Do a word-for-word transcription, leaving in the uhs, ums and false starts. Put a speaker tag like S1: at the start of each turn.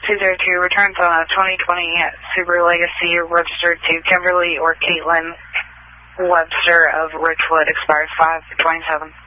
S1: two zero two returns on a twenty twenty Subaru Legacy registered to Kimberly or Caitlin Webster of Richwood, expires five twenty-seven.